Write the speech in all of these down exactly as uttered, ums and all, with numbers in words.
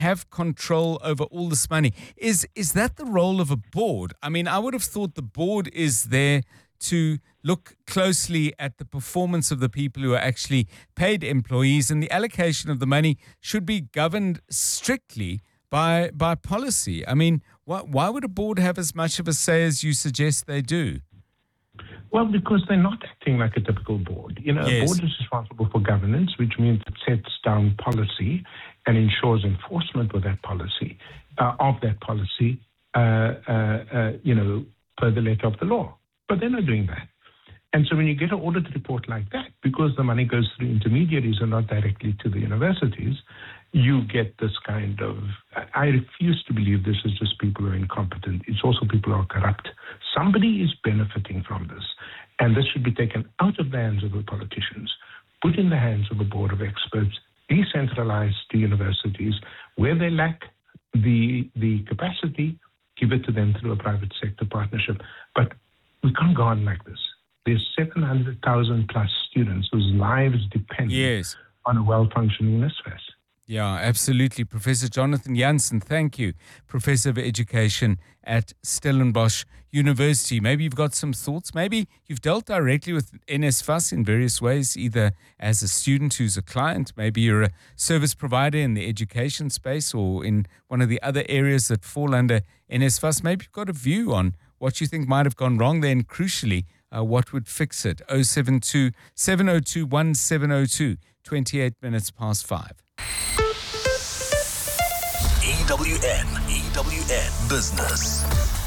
have control over all this money. Is is that the role of a board? I mean, I would have thought the board is there to look closely at the performance of the people who are actually paid employees, and the allocation of the money should be governed strictly by by policy. I mean, why, why would a board have as much of a say as you suggest they do? Well, because they're not acting like a typical board. You know, Yes. a board is responsible for governance, which means it sets down policy and ensures enforcement of that policy, uh, of that policy, uh, uh, uh, you know, per the letter of the law. But they're not doing that. And so when you get an audit report like that, because the money goes through intermediaries and not directly to the universities, you get this kind of, I refuse to believe this is just people who are incompetent. It's also people who are corrupt. Somebody is benefiting from this. And this should be taken out of the hands of the politicians, put in the hands of a board of experts, decentralized to universities. Where they lack the, the capacity, give it to them through a private sector partnership. But we can't go on like this. There's seven hundred thousand plus students whose lives depend Yes. on a well-functioning NSFAS. Yeah, absolutely. Professor Jonathan Jansen, thank you. Professor of Education at Stellenbosch University. Maybe you've got some thoughts. Maybe you've dealt directly with NSFAS in various ways, either as a student who's a client, maybe you're a service provider in the education space or in one of the other areas that fall under NSFAS. Maybe you've got a view on what you think might have gone wrong there, and crucially, uh, what would fix it. oh seven two, seven oh two, one seven oh two, twenty-eight minutes past five. E W N, E W N Business.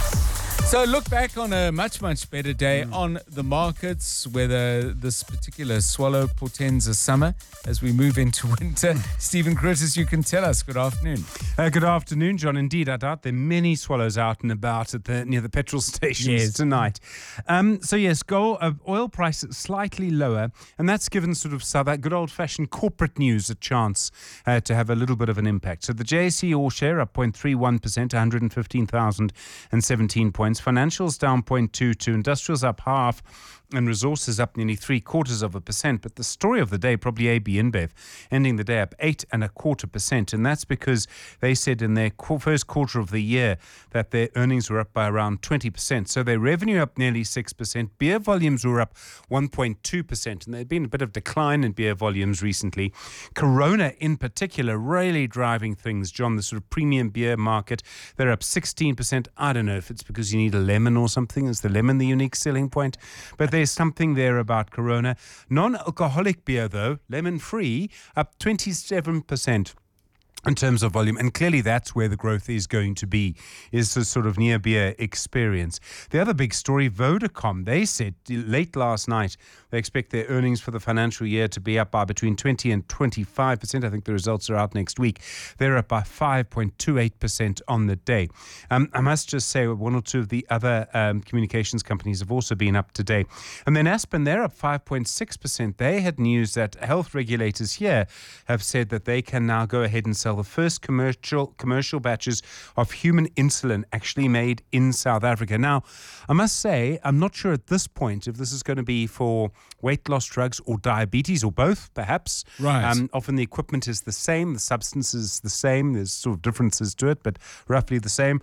So look back on a much, much better day mm. on the markets, whether this particular swallow portends a summer as we move into winter. Stephen Curtis, you can tell us. Good afternoon. Uh, good afternoon, John. Indeed, I doubt there are many swallows out and about at the near the petrol stations yes. tonight. Um, so yes, gold, uh, oil price slightly lower, and that's given sort of South, that good old-fashioned corporate news a chance uh, to have a little bit of an impact. So the J S E All Share up zero point three one percent, one hundred fifteen thousand seventeen points. Financials down zero point two two, industrials up half, and resources up nearly three quarters of a percent. But the story of the day, probably A B InBev, ending the day up eight and a quarter percent. And that's because they said in their first quarter of the year that their earnings were up by around twenty percent. So their revenue up nearly six percent. Beer volumes were up one point two percent. And there'd been a bit of decline in beer volumes recently. Corona in particular really driving things, John, the sort of premium beer market. They're up sixteen percent. I don't know if it's because you need a lemon or something. Is the lemon the unique selling point? But there's something there about Corona. Non-alcoholic beer, though, lemon-free, up twenty-seven percent. In terms of volume, and clearly that's where the growth is going to be, is a sort of near beer experience. The other big story, Vodacom, they said late last night they expect their earnings for the financial year to be up by between twenty and twenty-five percent. I think the results are out next week. They're up by five point two eight percent on the day. Um, I must just say one or two of the other um, communications companies have also been up today. And then Aspen, they're up five point six percent. They had news that health regulators here have said that they can now go ahead and sell the first commercial commercial batches of human insulin actually made in South Africa. Now, I must say, I'm not sure at this point if this is going to be for weight loss drugs or diabetes or both, perhaps. Right. Um, often the equipment is the same, the substance is the same. There's sort of differences to it, but roughly the same.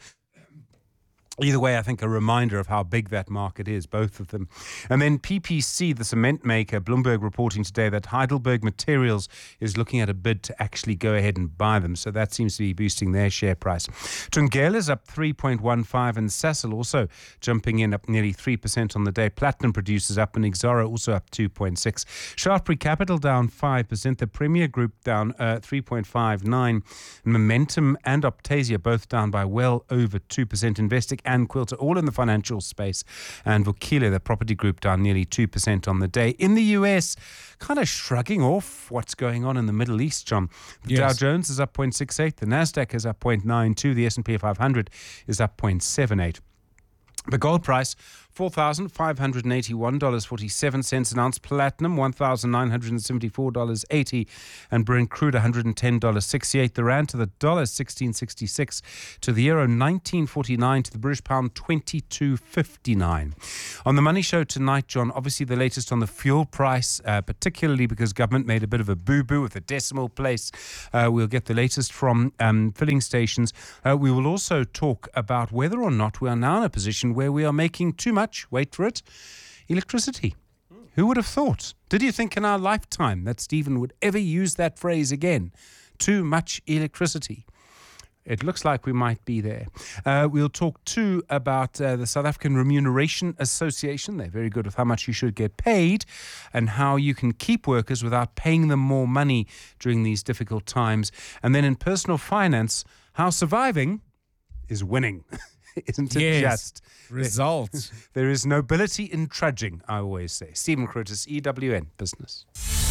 Either way, I think a reminder of how big that market is, both of them. And then P P C, the cement maker, Bloomberg reporting today that Heidelberg Materials is looking at a bid to actually go ahead and buy them. So that seems to be boosting their share price. Thungela is up three point one five, and Sasol also jumping in up nearly three percent on the day. Platinum Producers up, and Exxaro also up two point six. Shaftesbury Capital down five percent. The Premier Group down uh, three point five nine. Momentum and Optasia both down by well over two percent. Investec and Quilter, all in the financial space. And Vukile, the property group, down nearly two percent on the day. In the U S, kind of shrugging off what's going on in the Middle East, John. The yes. Dow Jones is up zero point six eight. The Nasdaq is up zero point nine two. The S and P five hundred is up zero point seven eight. The gold price, four thousand five hundred eighty-one dollars and forty-seven cents an ounce. Platinum, one thousand nine hundred seventy-four dollars and eighty cents. And Brent crude, one hundred ten dollars and sixty-eight cents. The rand to the dollar, sixteen sixty-six. To the euro, nineteen forty-nine. To the British pound, twenty-two fifty-nine. On the Money Show tonight, John, obviously the latest on the fuel price, uh, particularly because government made a bit of a boo-boo with the decimal place. Uh, we'll get the latest from um, filling stations. Uh, we will also talk about whether or not we are now in a position where we are making too much, wait for it, electricity. Who would have thought? Did you think in our lifetime that Stephen would ever use that phrase again? Too much electricity. It looks like we might be there. Uh, we'll talk too about uh, the South African Remuneration Association. They're very good with how much you should get paid and how you can keep workers without paying them more money during these difficult times. And then in personal finance, how surviving is winning. Isn't it yes. just? Results. There is nobility in trudging, I always say. Stephen Curtis, E W N Business.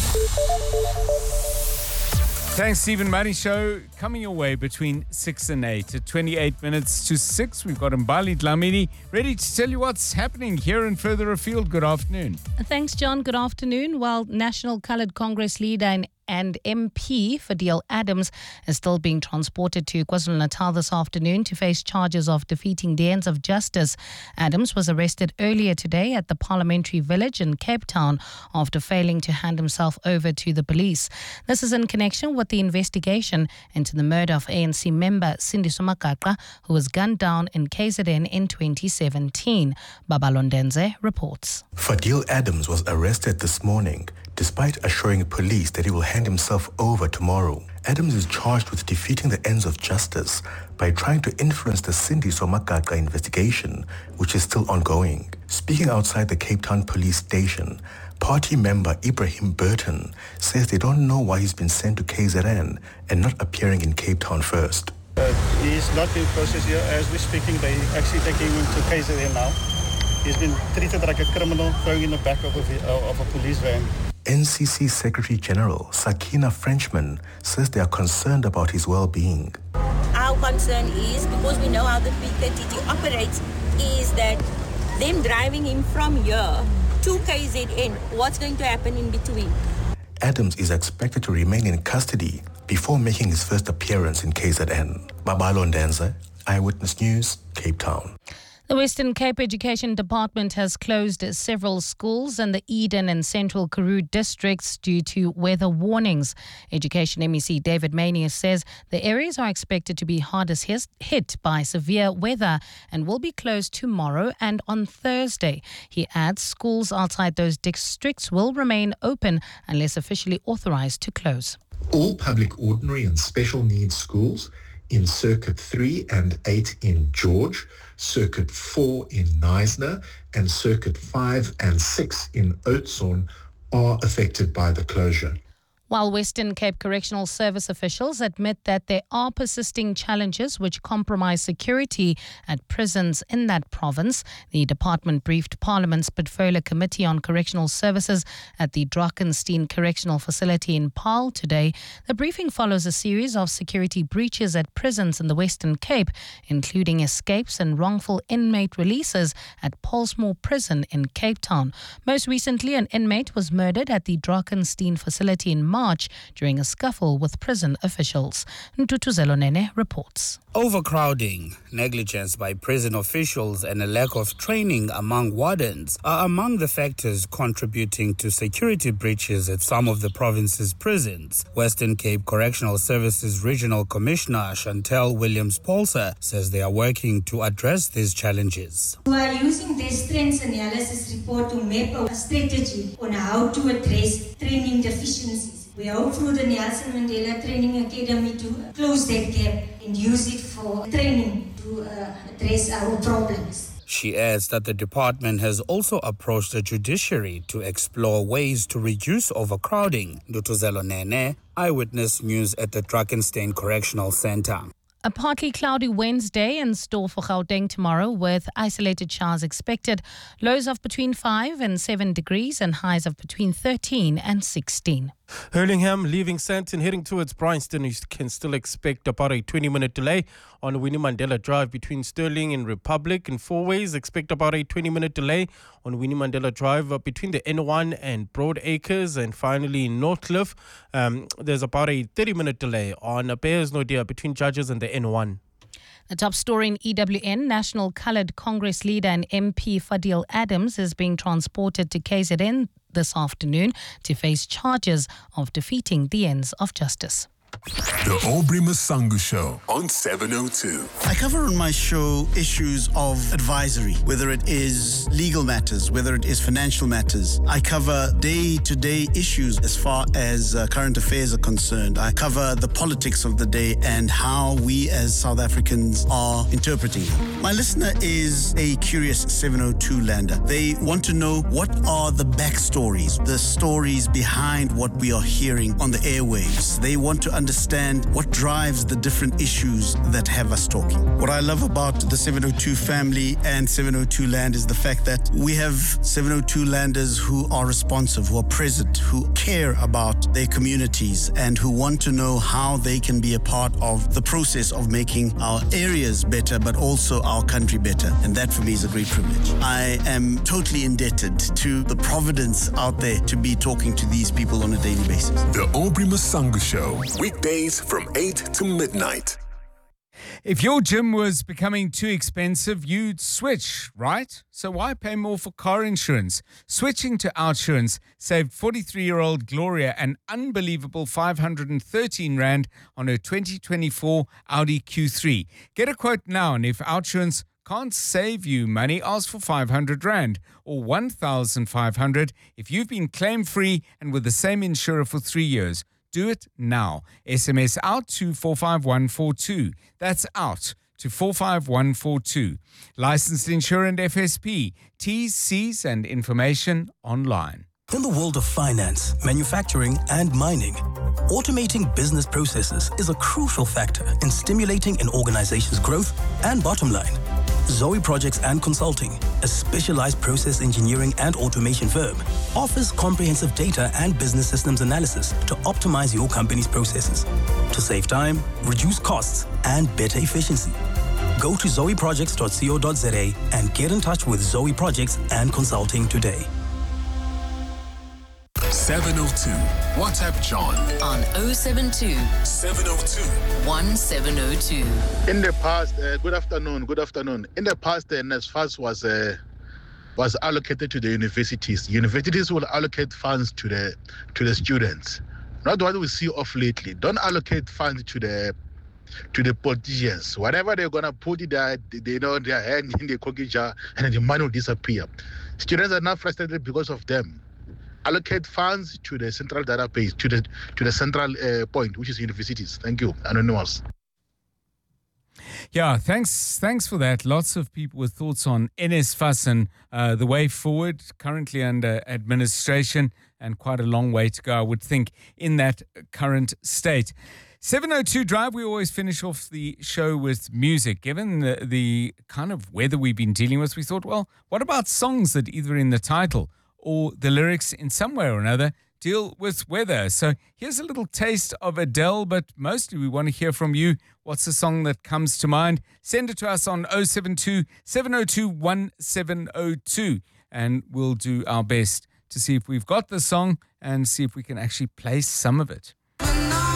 Thanks, Stephen. Money Show coming your way between six and eight. At twenty-eight minutes to six, we've got Mbali Dlamini ready to tell you what's happening here and further afield. Good afternoon. Thanks, John. Good afternoon. Well, National Coloured Congress leader and and M P Fadil Adams is still being transported to KwaZulu-Natal this afternoon to face charges of defeating the ends of justice. Adams was arrested earlier today at the Parliamentary Village in Cape Town after failing to hand himself over to the police. This is in connection with the investigation into the murder of A N C member Sindiso Makaqha, who was gunned down in K Z N in twenty seventeen. Babalondenze reports. Fadil Adams was arrested this morning despite assuring police that he will hand himself over tomorrow. Adams is charged with defeating the ends of justice by trying to influence the Sindiso Makaqha investigation, which is still ongoing. Speaking outside the Cape Town police station, party member Ibrahim Burton says they don't know why he's been sent to K Z N and not appearing in Cape Town first. Uh, he's not being processed here. As we're speaking, they're actually taking him to K Z N now. He's been treated like a criminal, thrown in the back of a, of a police van. N C C Secretary General Sakina Frenchman says they are concerned about his well-being. Our concern is, because we know how the P K T T operates, is that them driving him from here to K Z N, what's going to happen in between? Adams is expected to remain in custody before making his first appearance in K Z N. Babalo Ndenze, Eyewitness News, Cape Town. The Western Cape Education Department has closed several schools in the Eden and Central Karoo districts due to weather warnings. Education M E C David Manius says the areas are expected to be hardest hit by severe weather and will be closed tomorrow and on Thursday. He adds schools outside those districts will remain open unless officially authorized to close. All public ordinary and special needs schools in Circuit three and eight in George, Circuit four in Knysna, and Circuit five and six in Oudtshoorn are affected by the closure. While Western Cape Correctional Service officials admit that there are persisting challenges which compromise security at prisons in that province, the department briefed Parliament's Portfolio Committee on Correctional Services at the Drakensberg Correctional Facility in Paarl today. The briefing follows a series of security breaches at prisons in the Western Cape, including escapes and wrongful inmate releases at Pollsmoor Prison in Cape Town. Most recently, an inmate was murdered at the Drakensberg facility in March March during a scuffle with prison officials. Ntutuzelo Nene reports. Overcrowding, negligence by prison officials and a lack of training among wardens are among the factors contributing to security breaches at some of the province's prisons. Western Cape Correctional Services Regional Commissioner Chantel Williams-Paulser says they are working to address these challenges. We are using the strengths analysis report to map a strategy on how to address training deficiencies. We hope through the Nelson Mandela Training Academy to close that gap and use it for training to uh, address our problems. She adds that the department has also approached the judiciary to explore ways to reduce overcrowding. Ntutuzelo Nene, Eyewitness News at the Drakensberg Correctional Centre. A partly cloudy Wednesday in store for Gauteng tomorrow with isolated showers expected. Lows of between five and seven degrees and highs of between thirteen and sixteen. Hurlingham leaving Sandton, heading towards Bryanston. You can still expect about a twenty-minute delay on Winnie Mandela Drive between Stirling and Republic. In four ways, expect about a twenty-minute delay on Winnie Mandela Drive uh, between the N one and Broad Acres. And finally, in Northcliffe, um, there's about a thirty-minute delay on uh, Bears No Deer between Judges and the N one. The top story in E W N, National Coloured Congress leader and M P Fadil Adams is being transported to K Z N this afternoon to face charges of defeating the ends of justice. The Aubrey Masangu Show on seven oh two. I cover on my show issues of advisory, whether it is legal matters, whether it is financial matters. I cover day-to-day issues as far as uh, current affairs are concerned. I cover the politics of the day and how we as South Africans are interpreting it. My listener is a curious seven oh two lander. They want to know what are the backstories, the stories behind what we are hearing on the airwaves. They want to understand what drives the different issues that have us talking. What I love about the seven oh two family and seven oh two Land is the fact that we have seven oh two Landers who are responsive, who are present, who care about their communities and who want to know how they can be a part of the process of making our areas better, but also our country better. And that for me is a great privilege. I am totally indebted to the providence out there to be talking to these people on a daily basis. The Aubrey Masangu Show. Weekdays from eight to midnight. If your gym was becoming too expensive, you'd switch, right? So why pay more for car insurance? Switching to Outsurance saved forty-three-year-old Gloria an unbelievable five hundred thirteen rand on her twenty twenty-four Audi Q three. Get a quote now, and if Outsurance can't save you money, ask for five hundred rand or one thousand five hundred if you've been claim-free and with the same insurer for three years. Do it now. S M S out to four five one four two. That's out to four five one four two. Licensed insurer and F S P. T's, C's and information online. In the world of finance, manufacturing and mining, automating business processes is a crucial factor in stimulating an organization's growth and bottom line. Zoe Projects and Consulting, a specialized process engineering and automation firm, offers comprehensive data and business systems analysis to optimize your company's processes, to save time, reduce costs, and better efficiency. Go to zoe projects dot co dot za and get in touch with Zoe Projects and Consulting today. seven oh two. WhatsApp John on oh seven two, seven oh two, one seven oh two. In the past, uh, good afternoon, good afternoon. In the past, the NSFAS was uh, was allocated to the universities. Universities will allocate funds to the to the students. Not what we see of lately. Don't allocate funds to the to the politicians. Whatever they're gonna put it there, they know their hand in the cookie jar, and the money will disappear. Students are not frustrated because of them. Allocate funds to the central database, to the to the central uh, point, which is universities. Thank you. Anonymous. Yeah, thanks thanks for that. Lots of people with thoughts on NSFAS and uh, the way forward, currently under administration, and quite a long way to go, I would think, in that current state. seven oh two Drive, we always finish off the show with music. Given the, the kind of weather we've been dealing with, we thought, well, what about songs that either in the title or the lyrics in some way or another deal with weather? So here's a little taste of Adele, but mostly we want to hear from you. What's the song that comes to mind? Send it to us on oh seven two, seven oh two, one seven oh two, and we'll do our best to see if we've got the song and see if we can actually play some of it.